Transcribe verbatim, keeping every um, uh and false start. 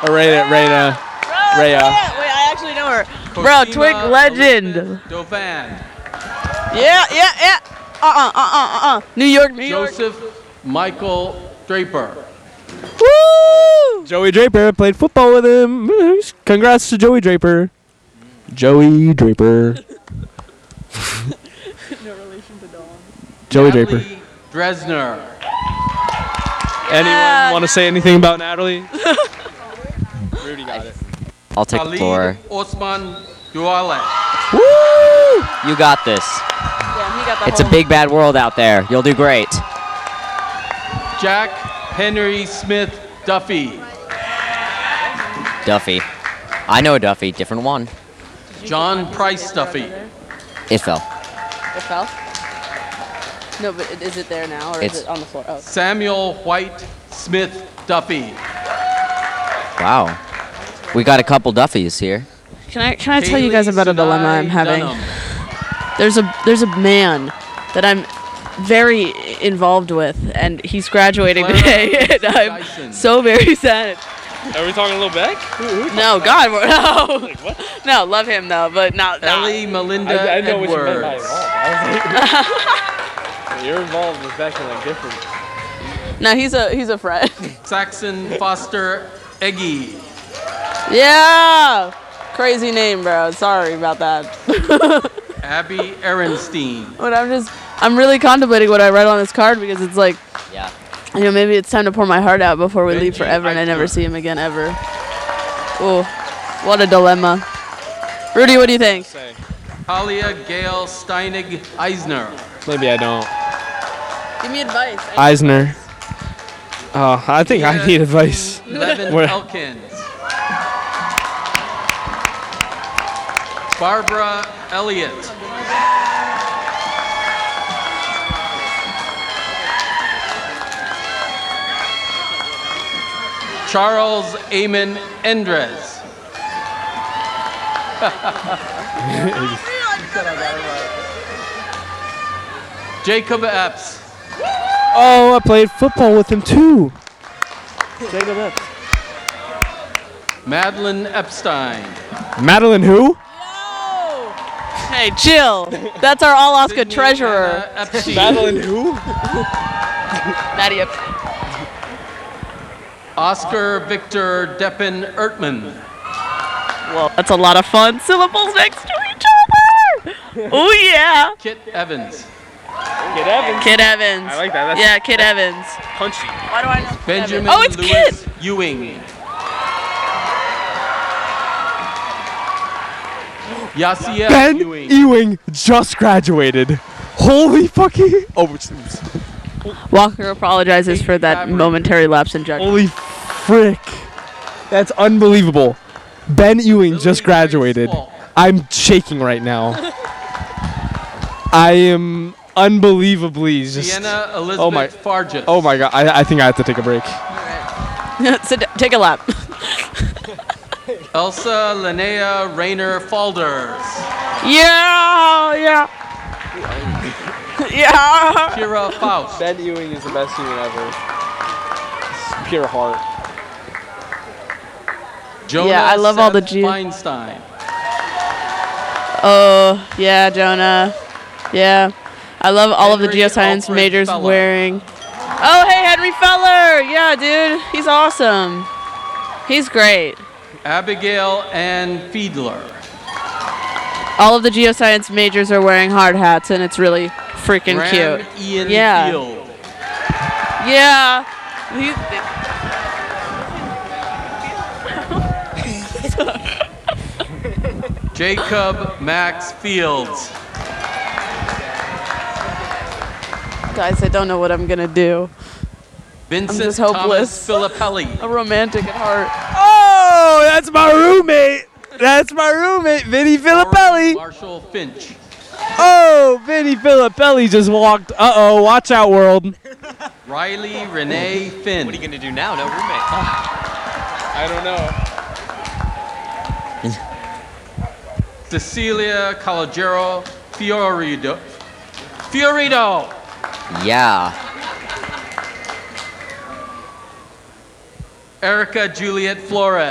Raya, Raya, Raya. Wait, I actually know her. Bro, Twig legend. Dauphin. Yeah, yeah, yeah. Uh-uh, uh-uh, uh-uh. New York, New York. Joseph Michael Draper. Woo! Joey Draper played football with him. Congrats to Joey Draper. Joey Draper. No relation to Dawn. Joey Natalie Draper. Dresner. Anyone want to say anything about Natalie? Rudy got it. I'll take the Khalid floor. Osman Duale. Woo! You got this. Yeah, he got the It's a whole- big bad world out there. You'll do great. Jack Henry Smith Duffy. Duffy. I know a Duffy, different one. John Price Duffy. It fell. It fell? No, but is it there now, or It's- is it on the floor? Oh. Samuel White Smith Duffy. Wow. We got a couple Duffys here. Can I can I tell you guys about a dilemma I'm having? Dunham. There's a there's a man that I'm very involved with, and he's graduating Clara today, and I'm Dyson. so very sad. Are we talking a little back? No, God, we're- no, no, love him though, but not. not. Ellie Melinda I, I know what you meant by Edwards. involved. I was like, you're involved with Becky like different. No, he's a he's a friend. Saxon Foster Eggy. Yeah, crazy name, bro. Sorry about that. Abby Ehrenstein. But I'm just I'm really contemplating what I read on this card because it's like. Yeah. You know, maybe it's time to pour my heart out before we leave Benji forever and I never Eichner. see him again ever. Oh, what a dilemma. Rudy, what do you think? Talia Gail Steinig Eisner. Maybe I don't. Give me advice. Eisner. Oh, I think I need advice. Levin Where- Elkins. Barbara Elliott. Charles Amon Endres. Jacob Epps. Oh, I played football with him too. Jacob Epps. Madeline Epstein. Madeline who? Hey, chill. That's our all Oscar Sydney treasurer. Anna Epstein. Madeline who? Nadia. Oscar Victor Deppen Ertman. Well, that's a lot of fun syllables next to each other. Oh yeah. Kit Evans. Kid Evans. Kid Evans. I like that. That's Yeah, Kid Evans. punchy. Why do I know? Kid Benjamin Evans? Oh, it's Lewis Kid. Ewing. Yasiel Ben Ewing. Ewing just graduated. Holy fucking! Oh, oops, oops. Walker apologizes for that Fabric. momentary lapse in judgment. Holy frick! That's unbelievable. Ben Ewing just graduated. I'm shaking right now. I am unbelievably just. Sienna Elizabeth Oh my- Fargus. Oh my god! I, I think I have to take a break. Sit down, take a lap. Elsa Linnea Rayner Falders. Yeah, yeah. Yeah. Kira Faust. Ben Ewing is the best human ever. It's pure heart. Jonah Yeah, I love all the Seth G- Feinstein. Oh, yeah, Jonah. Yeah. I love all of the Henry geoscience Alfred majors Feller. wearing. Oh, hey, Henry Feller. Yeah, dude. He's awesome. He's great. Abigail Ann Fiedler. All of the geoscience majors are wearing hard hats, and it's really freaking Graham cute. Ian Yeah. Field. Yeah. He- Jacob Max Fields. Guys, I don't know what I'm going to do. Vincent just Thomas hopeless. Filippelli. A romantic at heart. Oh, that's my roommate. That's my roommate, Vinny Filippelli. Marshall Finch. Oh, Vinny Filippelli just walked. Uh oh, watch out, world. Riley Renee Finn. What are you gonna do now? No roommate. I don't know. Cecilia Calogero Fiorido. Fiorito. Yeah. Erica Juliet Flores.